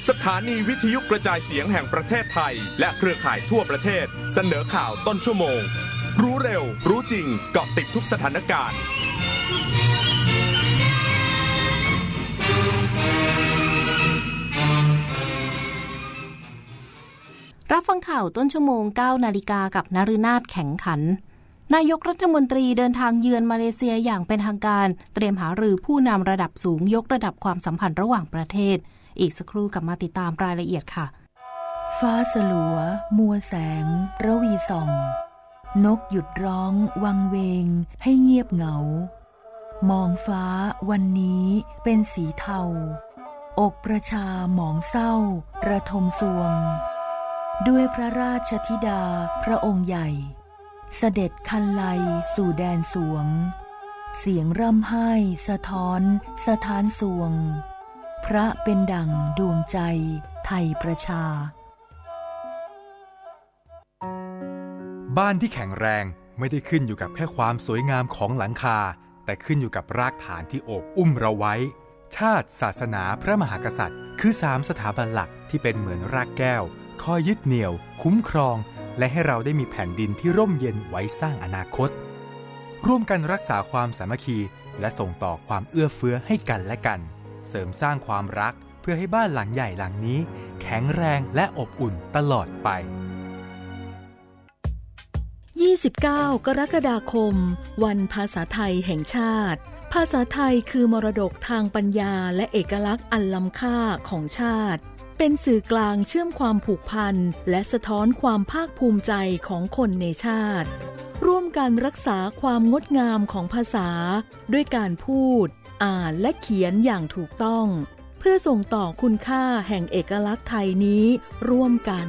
สถานีวิทยุกระจายเสียงแห่งประเทศไทยและเครือข่ายทั่วประเทศเสนอข่าวต้นชั่วโมงรู้เร็วรู้จริงเกาะติดทุกสถานการณ์รับฟังข่าวต้นชั่วโมง 9 นาฬิกากับนฤนาถแข็งขันนายกรัฐมนตรีเดินทางเยือนมาเลเซียอย่างเป็นทางการเตรียมหารือผู้นำระดับสูงยกระดับความสัมพันธ์ระหว่างประเทศอีกสักครู่กลับมาติดตามรายละเอียดค่ะฟ้าสลัวมัวแสงระวีส่องนกหยุดร้องวังเวงให้เงียบเหงามองฟ้าวันนี้เป็นสีเทาอกประชาหมองเศร้าระทมสวงด้วยพระราชธิดาพระองค์ใหญ่เสด็จคันไลสู่แดนสวงเสียงร่ำไห้สะท้อนสถานสวงพระเป็นดั่งดวงใจไทยประชาบ้านที่แข็งแรงไม่ได้ขึ้นอยู่กับแค่ความสวยงามของหลังคาแต่ขึ้นอยู่กับรากฐานที่โอบอุ้มเราไว้ชาติศาสนาพระมหากษัตริย์คือ3สถาบันหลักที่เป็นเหมือนรากแก้วคอยยึดเหนี่ยวคุ้มครองและให้เราได้มีแผ่นดินที่ร่มเย็นไว้สร้างอนาคตร่วมกันรักษาความสามัคคีและส่งต่อความเอื้อเฟื้อให้กันและกันเสริมสร้างความรักเพื่อให้บ้านหลังใหญ่หลังนี้แข็งแรงและอบอุ่นตลอดไป 29 กรกฎาคมวันภาษาไทยแห่งชาติภาษาไทยคือมรดกทางปัญญาและเอกลักษณ์อันล้ำค่าของชาติเป็นสื่อกลางเชื่อมความผูกพันและสะท้อนความภาคภูมิใจของคนในชาติร่วมกันรักษาความงดงามของภาษาด้วยการพูดอ่านและเขียนอย่างถูกต้องเพื่อส่งต่อคุณค่าแห่งเอกลักษณ์ไทยนี้ร่วมกัน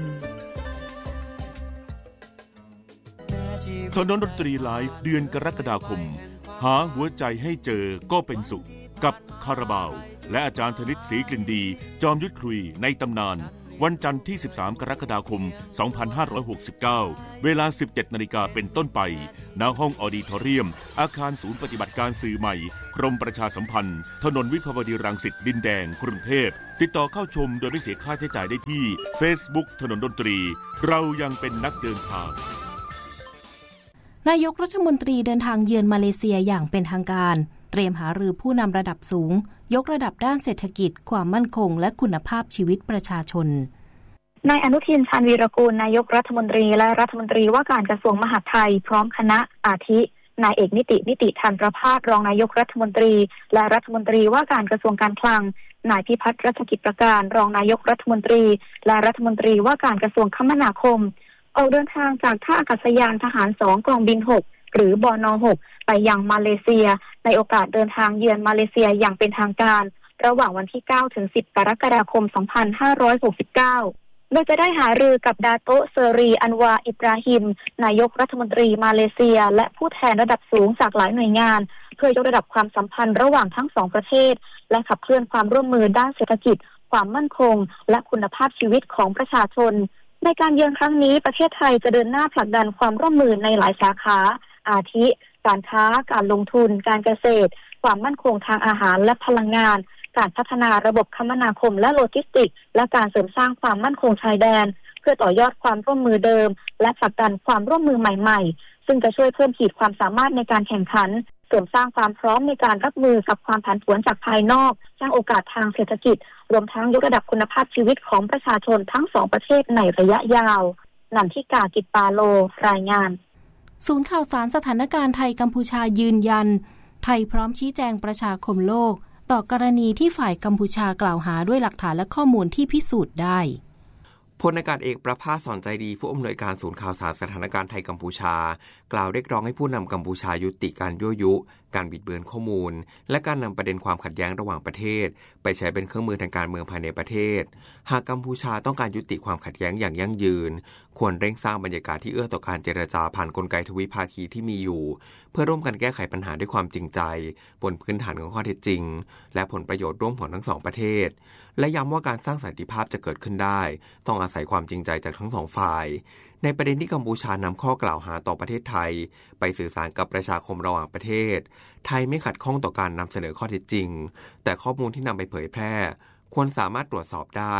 ถนนดนตรีไลฟ์เดือนกรกฎาคมหาหัวใจให้เจอก็เป็นสุขกับคาราบาวและอาจารย์ธนิตศรีกลิ่นดีจอมยุทธคุยในตำนานวันจันทร์ที่13 กรกฎาคม 2569 เวลา 17:00 น.เป็นต้นไปณห้องออดิทอเรียมอาคารศูนย์ปฏิบัติการสื่อใหม่กรมประชาสัมพันธ์ถนนวิภาวดีรังสิตดินแดงกรุงเทพติดต่อเข้าชมโดยไม่เสียค่าใช้จ่ายได้ที่ Facebook ถนนดนตรีเรายังเป็นนักเดินทางนายกรัฐมนตรีเดินทางเยือนมาเลเซียอย่างเป็นทางการเตรียมหารือผู้นำระดับสูงยกระดับด้านเศรษฐกิจความมั่นคงและคุณภาพชีวิตประชาชนนายอนุทินชาญวีรกูลนายกรัฐมนตรีและรัฐมนตรีว่าการกระทรวงมหาดไทยพร้อมคณะอาทินายเอกนิติธรประภาสรองนายกรัฐมนตรีและรัฐมนตรีว่าการกระทรวงการคลังนายพิพัฒน์รัชกิจประการรองนายกรัฐมนตรีและรัฐมนตรีว่าการกระทรวงคมนาคมออกเดินทางจากท่าอากาศยานทหาร2กองบิน6หรือบน6ไปยังมาเลเซียในโอกาสเดินทางเยือนมาเลเซียอย่างเป็นทางการระหว่างวันที่9ถึง10กรกฎาคม2569โดยจะได้หารือกับดาโตะเซอรีอันวาอิบราฮิมนายกรัฐมนตรีมาเลเซียและผู้แทนระดับสูงจากหลายหน่วยงานเพื่อยกระดับความสัมพันธ์ระหว่างทั้ง2ประเทศและขับเคลื่อนความร่วมมือด้านเศรษฐกิจความมั่นคงและคุณภาพชีวิตของประชาชนในการเยือนครั้งนี้ประเทศไทยจะเดินหน้าผลักดันความร่วมมือในหลายสาขาอาทิการค้าการลงทุนการเกษตรความมั่นคงทางอาหารและพลังงานการพัฒนาระบบคมนาคมและโลจิสติกส์และการเสริมสร้างความมั่นคงชายแดนเพื่อต่อยอดความร่วมมือเดิมและผลักดันความร่วมมือใหม่ๆซึ่งจะช่วยเพิ่มขีดความสามารถในการแข่งขันเสริมสร้างความพร้อมในการรับมือกับความผันผวนจากภายนอกสร้างโอกาสทางเศรษฐกิจรวมทั้งยกระดับคุณภาพชีวิตของประชาชนทั้ง2ประเทศในระยะยาวนันทิกา กิจปาโลรายงานศูนย์ข่าวสารสถานการณ์ไทยกัมพูชายืนยันไทยพร้อมชี้แจงประชาคมโลกต่อกรณีที่ฝ่ายกัมพูชากล่าวหาด้วยหลักฐานและข้อมูลที่พิสูจน์ได้พลอากาศเอกประภาส สอนใจดีผู้อำนวยการศูนย์ข่าวสารสถานการณ์ไทยกัมพูชากล่าวเรียกร้องให้ผู้นำกัมพูชายุติการยั่วยุการบิดเบือนข้อมูลและการนำประเด็นความขัดแย้งระหว่างประเทศไปใช้เป็นเครื่องมือทางการเมืองภายในประเทศหากกัมพูชาต้องการยุติความขัดแย้งอย่างยั่งยืนควรเร่งสร้างบรรยากาศที่เอื้อต่อการเจรจาผ่านกลไกทวิภาคีที่มีอยู่เพื่อร่วมกันแก้ไขปัญหาด้วยความจริงใจบนพื้นฐานของข้อเท็จจริงและผลประโยชน์ร่วมของทั้งสองประเทศและย้ำว่าการสร้างสันติภาพจะเกิดขึ้นได้ต้องอาศัยความจริงใจจากทั้งสองฝ่ายในประเด็นที่กัมพูชานำข้อกล่าวหาต่อประเทศไทยไปสื่อสารกับประชาคมระหว่างประเทศไทยไม่ขัดข้องต่อการนำเสนอข้อเท็จจริงแต่ข้อมูลที่นำไปเผยแพร่ควรสามารถตรวจสอบได้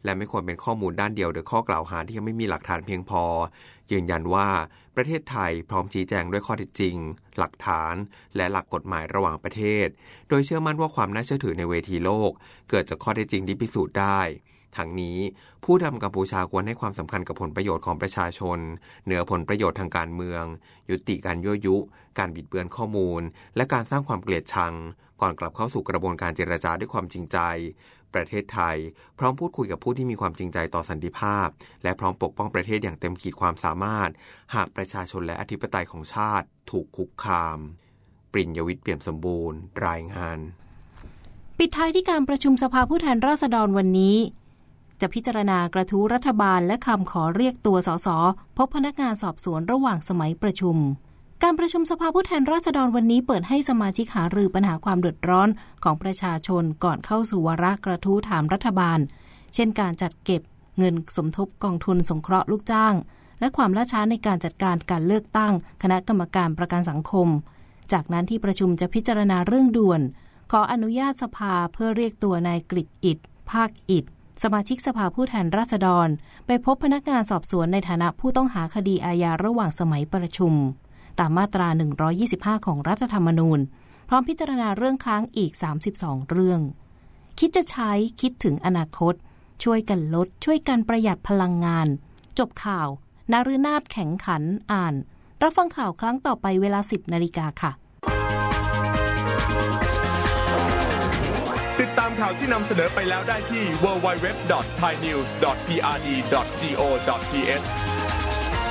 และไม่ควรเป็นข้อมูลด้านเดียวหรือข้อกล่าวหาที่ยังไม่มีหลักฐานเพียงพอยืนยันว่าประเทศไทยพร้อมชี้แจงด้วยข้อเท็จจริงหลักฐานและหลักกฎหมายระหว่างประเทศโดยเชื่อมั่นว่าความน่าเชื่อถือในเวทีโลกเกิดจากข้อเท็จจริงที่พิสูจน์ได้ทั้งนี้ผู้นำกัมพูชาควรให้ความสำคัญกับผลประโยชน์ของประชาชนเหนือผลประโยชน์ทางการเมืองยุติการยั่วยุการบิดเบือนข้อมูลและการสร้างความเกลียดชังก่อนกลับเข้าสู่กระบวนการเจรจาด้วยความจริงใจประเทศไทยพร้อมพูดคุยกับผู้ที่มีความจริงใจต่อสันติภาพและพร้อมปกป้องประเทศอย่างเต็มขีดความสามารถหากประชาชนและอธิปไตยของชาติถูกคุกคามปริญญวิทย์ เปี่ยมสมบูรณ์รายงานปิดท้ายที่การประชุมสภาผู้แทนราษฎรวันนี้จะพิจารณากระทู้รัฐบาลและคำขอเรียกตัวสสพบพนักงานสอบสวนระหว่างสมัยประชุมการประชุมสภาผู้แทนราษฎรวันนี้เปิดให้สมาชิกหารือปัญหาความเดือดร้อนของประชาชนก่อนเข้าสู่วาระกระทู้ถามรัฐบาลเช่นการจัดเก็บเงินสมทบกองทุนสงเคราะห์ลูกจ้างและความล่าช้าในการจัดการการเลือกตั้งคณะกรรมการประกันสังคมจากนั้นที่ประชุมจะพิจารณาเรื่องด่วนขออนุญาตสภาเพื่อเรียกตัวนายกฤษอิฐภาคอิฐสมาชิกสภาผู้แทนราษฎรไปพบพนักงานสอบสวนในฐานะผู้ต้องหาคดีอาญาระหว่างสมัยประชุมตามมาตรา125ของรัฐธรรมนูญพร้อมพิจารณาเรื่องค้างอีก32เรื่องคิดจะใช้คิดถึงอนาคตช่วยกันลดช่วยกันประหยัดพลังงานจบข่าวนฤนาถแข็งขันอ่านรับฟังข่าวครั้งต่อไปเวลา 10 นาฬิกาค่ะติดตามข่าวที่นำเสนอไปแล้วได้ที่ www.thainews.prd.go.th